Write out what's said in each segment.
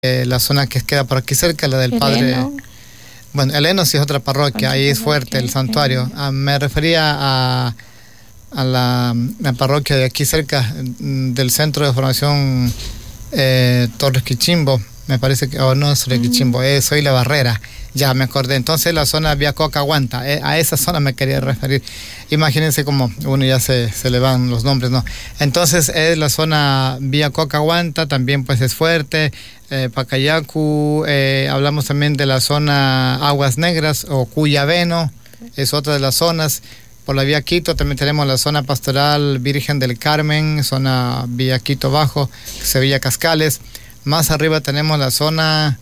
la zona que queda por aquí cerca, la del Padre. Bueno, el Eno sí es otra parroquia, ahí es fuerte el santuario. Me refería a la parroquia de aquí cerca, del centro de formación Torres Quichimbo, me parece que, no es Torres Quichimbo, soy La Barrera, ya me acordé. Entonces la zona Vía Cocahuanta, a esa zona me quería referir. Imagínense cómo uno ya se le van los nombres, ¿no? Entonces es la zona Vía Cocahuanta, también pues es fuerte. Pacayacu, hablamos también de la zona Aguas Negras o Cuyabeno, es otra de las zonas. Por la vía Quito también tenemos la zona pastoral Virgen del Carmen, zona vía Quito Bajo, Sevilla Cascales. Más arriba tenemos la zona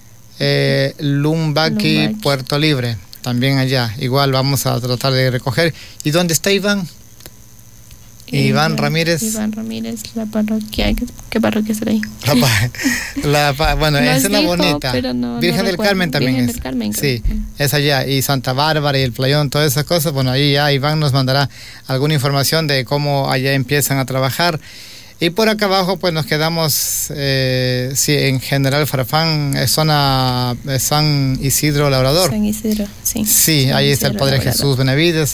Lumbaqui, Puerto Libre, también allá. Igual vamos a tratar de recoger. ¿Y dónde está Iván? Iván Ramírez. Iván Ramírez, la parroquia. ¿Qué parroquia será ahí? Bueno, esa es la bonita. No, Virgen del Carmen también Virgen es. Del Carmen, sí, es allá. Y Santa Bárbara y el Playón, todas esas cosas. Bueno, ahí ya Iván nos mandará alguna información de cómo allá empiezan a trabajar. Y por acá abajo, pues nos quedamos, sí, en General Farfán, zona San Isidro Labrador. San Isidro, sí. Sí, ahí está el Padre Jesús Benavides.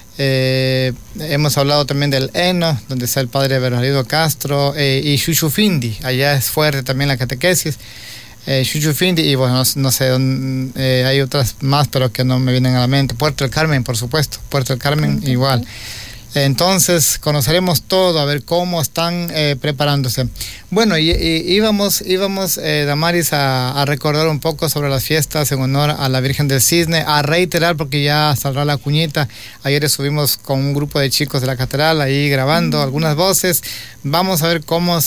Hemos hablado también del Eno, donde está el Padre Bernardino Castro, y Chuchufindi, allá es fuerte también la catequesis. Chuchufindi, y bueno, no sé, hay otras más, pero que no me vienen a la mente. Puerto del Carmen, por supuesto, Puerto del Carmen igual. Entonces conoceremos todo, a ver cómo están preparándose. Bueno, y íbamos Damaris, a recordar un poco sobre las fiestas en honor a la Virgen del Cisne, a reiterar, porque ya saldrá la cuñita. Ayer estuvimos con un grupo de chicos de la catedral ahí grabando algunas voces. Vamos a ver cómo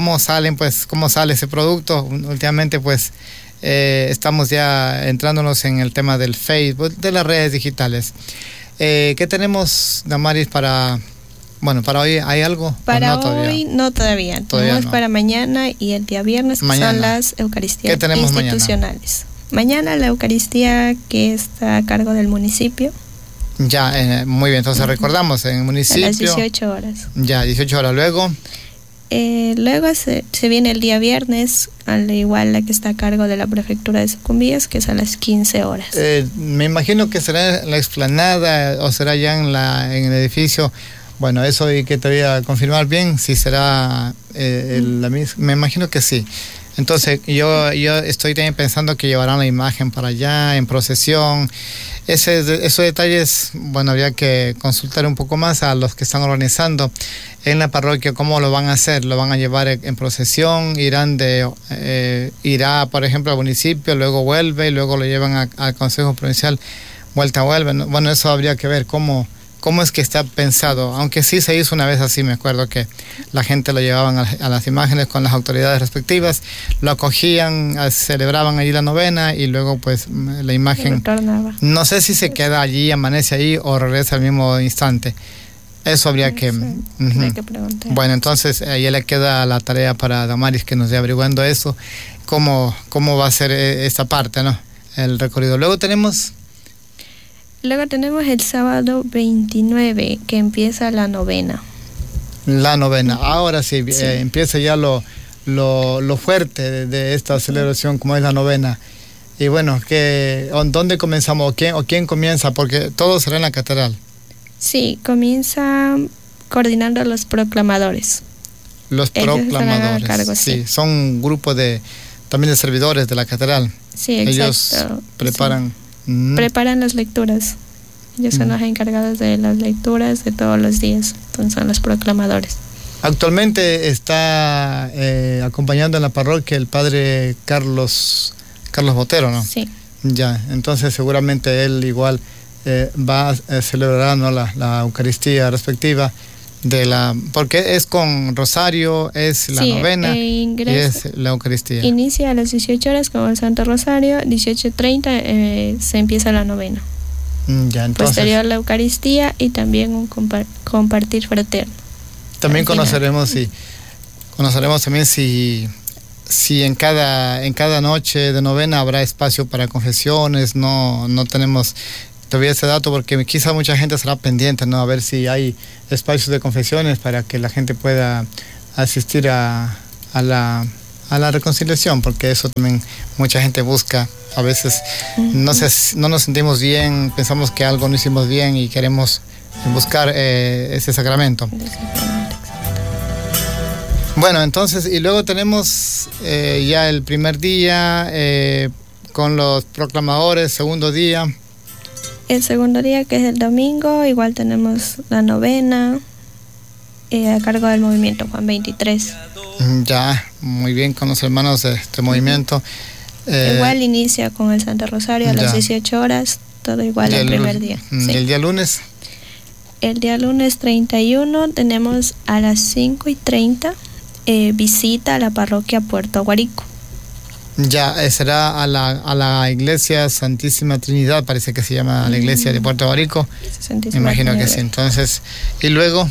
sale ese producto. Últimamente pues estamos ya entrándonos en el tema del Facebook, de las redes digitales. ¿Qué tenemos, Damaris, para hoy? ¿Hay algo? Para hoy no todavía. Tenemos no. Para mañana y el día viernes, que son las Eucaristías institucionales. Mañana la Eucaristía que está a cargo del municipio. Ya, muy bien. Entonces recordamos, en el municipio. A las 18 horas. Ya, 18 horas. Luego se viene el día viernes, al igual la que está a cargo de la prefectura de Sucumbíos, que es a las 15 horas. Me imagino que será en la explanada o será ya en el edificio. Bueno, eso hay que todavía confirmar bien si será la misma. Me imagino que sí. Entonces yo estoy también pensando que llevarán la imagen para allá en procesión. Esos detalles, bueno, habría que consultar un poco más a los que están organizando en la parroquia cómo lo van a hacer. Lo van a llevar en procesión, irá por ejemplo al municipio, luego vuelve, luego lo llevan al Consejo Provincial, vuelve. Bueno, eso habría que ver cómo es que está pensado, aunque sí se hizo una vez así. Me acuerdo que la gente lo llevaban a las imágenes con las autoridades respectivas, lo acogían, celebraban allí la novena y luego pues la imagen no sé si se queda allí, amanece ahí o regresa al mismo instante. Eso habría que preguntar. Bueno, entonces ahí le queda la tarea para Damaris que nos esté averiguando eso, cómo va a ser esta parte, ¿no? El recorrido. Luego tenemos el sábado 29, que empieza la novena. Ahora sí, empieza ya lo fuerte de esta celebración, como es la novena. Y bueno, ¿dónde comenzamos? ¿O quién comienza? Porque todo será en la catedral. Sí, comienza coordinando a los proclamadores. Los proclamadores, cargo, sí. Son un grupo también de servidores de la catedral. Sí, exacto. Ellos preparan... Sí. Preparan las lecturas. Ellos son los encargados de las lecturas de todos los días. Entonces son los proclamadores. Actualmente está acompañando en la parroquia el padre Carlos Botero, ¿no? Sí. Ya, entonces seguramente él igual va a celebrar, ¿no? la Eucaristía respectiva porque es con Rosario, es la novena y es la Eucaristía. Inicia a las 18 horas con el Santo Rosario, 18:30 se empieza la novena. Ya, entonces, posterior la Eucaristía y también un compartir fraterno. También conoceremos también si en cada noche de novena habrá espacio para confesiones. No tenemos todavía ese dato porque quizá mucha gente será pendiente, ¿no? A ver si hay espacios de confesiones para que la gente pueda asistir a la reconciliación, porque eso también mucha gente busca. A veces no nos sentimos bien, pensamos que algo no hicimos bien y queremos buscar ese sacramento. Bueno, entonces, y luego tenemos ya el primer día con los proclamadores, segundo día. El segundo día, que es el domingo, igual tenemos la novena a cargo del movimiento Juan 23. Ya, muy bien con los hermanos de este movimiento. Igual inicia con el Santo Rosario a las 18 horas, todo igual el primer día. ¿Y el día lunes? El día lunes 31 tenemos a las 5:30 visita a la parroquia Puerto Guárico. Ya, será a la iglesia Santísima Trinidad, parece que se llama la iglesia de Puerto Guárico. Me imagino Trinidad. Que sí. Entonces, y luego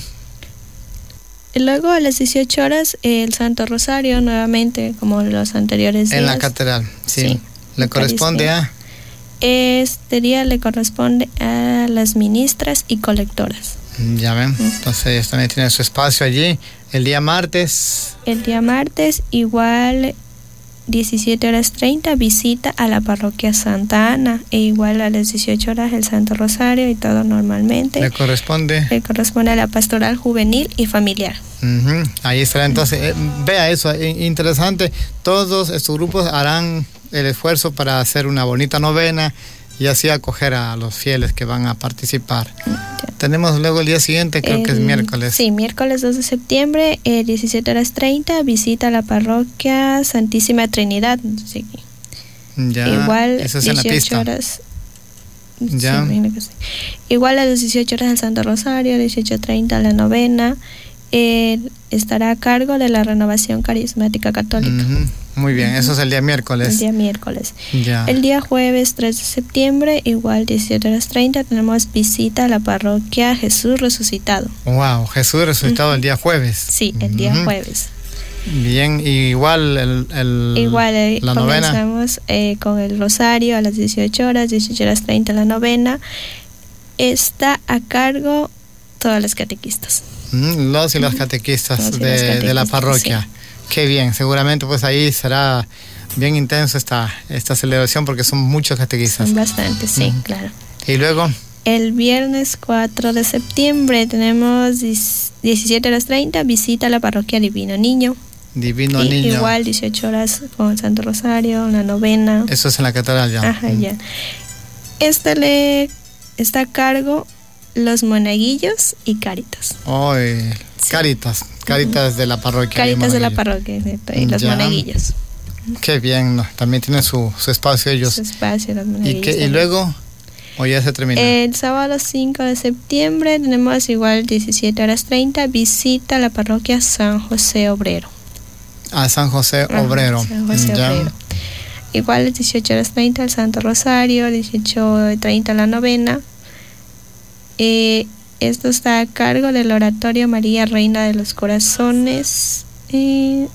a las 18 horas el Santo Rosario nuevamente, como los anteriores días. En la catedral, sí. ¿Le corresponde a? Este día le corresponde a las ministras y colectoras. Ya ven, entonces ellos también tienen su espacio allí. El día martes. El día martes igual 17:30 visita a la parroquia Santa Ana, e igual a las 18 horas el Santo Rosario y todo normalmente. ¿Le corresponde? Le corresponde a la pastoral juvenil y familiar. Ahí estará entonces, vea eso, interesante, todos estos grupos harán el esfuerzo para hacer una bonita novena y así acoger a los fieles que van a participar. Tenemos luego el día siguiente, creo que es miércoles. Sí, miércoles 2 de septiembre, 17:30, visita a la parroquia Santísima Trinidad. Sí. Ya, igual eso es 18 en la pista. Horas. Ya. Sí. Igual a las 18 horas el Santo Rosario, 18:30 la novena. Estará a cargo de la Renovación Carismática Católica. Muy bien, eso es el día miércoles. El día miércoles. Ya. El día jueves 3 de septiembre, igual 17:30, tenemos visita a la parroquia Jesús Resucitado. Wow, Jesús Resucitado el día jueves. Sí, el día jueves. Bien, igual la novena. Comenzamos con el rosario a las 18 horas, 18:30 la novena. Está a cargo todas las catequistas. Los y las catequistas de la parroquia. Sí. Qué bien, seguramente pues ahí será bien intenso esta celebración porque son muchos catequistas. Son bastantes, sí, claro. Y luego el viernes 4 de septiembre tenemos 17:30 visita a la parroquia Divino Niño. Divino Niño. Igual 18 horas con el Santo Rosario, la novena. Eso es en la catedral ya. Ajá, ya. Está a cargo los monaguillos y Cáritas. Sí. Cáritas de la parroquia. Cáritas de la parroquia, y los monaguillos. Qué bien, ¿no? También tienen su espacio ellos. Su espacio, los monaguillos. ¿Y luego? ¿O ya se termina? El sábado 5 de septiembre tenemos igual 17:30 visita a la parroquia San José Obrero. A San José Obrero. San José Obrero. Igual 18:30 el Santo Rosario, 18:30 la novena. Esto está a cargo del Oratorio María Reina de los Corazones. Sí,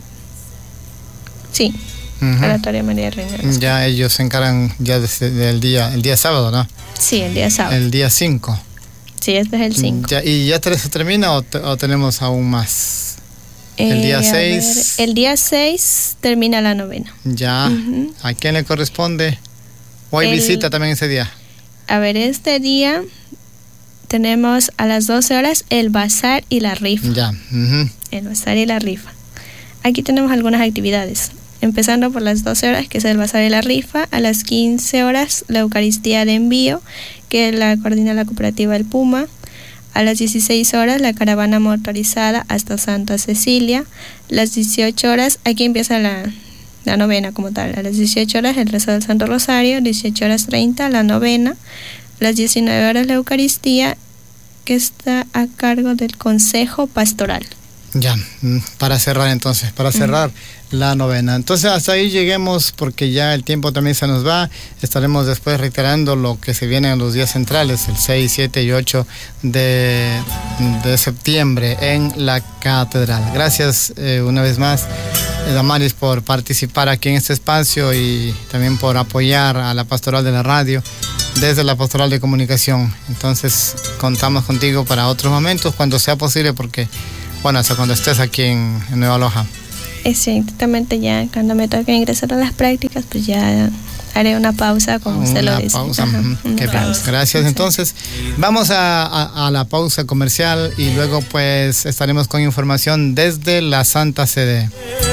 Oratorio María Reina de los Corazones. Ya ellos se encargan ya desde el día sábado, ¿no? Sí, el día sábado. El día 5. Sí, este es el 5. ¿Y ya se termina o tenemos aún más? El día 6. El día 6 termina la novena. Ya. ¿A quién le corresponde? ¿O hay visita también ese día? A ver, este día tenemos a las 12 horas el bazar y la rifa. Ya. El bazar y la rifa. Aquí tenemos algunas actividades. Empezando por las 12 horas, que es el bazar y la rifa. A las 15 horas, la Eucaristía de envío, que la coordina la cooperativa El Puma. A las 16 horas, la caravana motorizada hasta Santa Cecilia. Las 18 horas, aquí empieza la novena como tal. A las 18 horas, el rezo del Santo Rosario. 18:30, la novena. Las 19 horas la Eucaristía, que está a cargo del Consejo Pastoral. Ya, para cerrar la novena. Entonces hasta ahí lleguemos porque ya el tiempo también se nos va. Estaremos después reiterando lo que se viene en los días centrales, el 6, 7 y 8 de septiembre en la catedral. Gracias una vez más, Damaris, por participar aquí en este espacio y también por apoyar a la pastoral de la radio desde la pastoral de comunicación. Entonces contamos contigo para otros momentos cuando sea posible porque hasta cuando estés aquí en Nueva Loja. Exactamente, ya cuando me toque ingresar a las prácticas, pues ya haré una pausa, como usted lo dice. Pausa. Qué pausa. Gracias. Entonces, vamos a la pausa comercial y luego pues estaremos con información desde la Santa Sede.